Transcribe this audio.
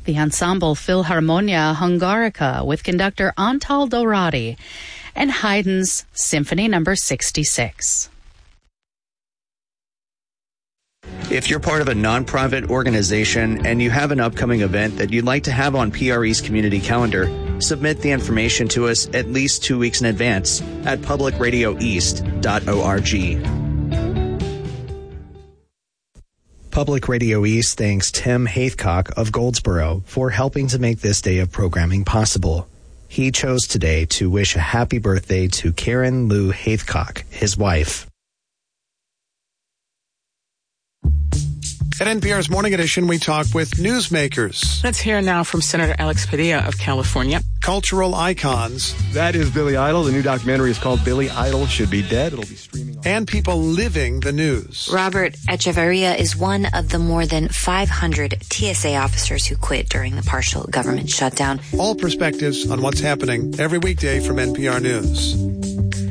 the Ensemble Philharmonia Hungarica with conductor Antal Dorati, and Haydn's Symphony No. 66. If you're part of a nonprofit organization and you have an upcoming event that you'd like to have on PRE's community calendar, submit the information to us at least 2 weeks in advance at publicradioeast.org. Public Radio East thanks Tim Haithcock of Goldsboro for helping to make this day of programming possible. He chose today to wish a happy birthday to Karen Lou Haithcock, his wife. At NPR's Morning Edition, we talk with newsmakers. Let's hear now from Senator Alex Padilla of California. Cultural icons. That is Billy Idol. The new documentary is called Billy Idol Should Be Dead. It'll be streaming on. And people living the news. Robert Echeverria is one of the more than 500 TSA officers who quit during the partial government shutdown. All perspectives on what's happening every weekday from NPR News.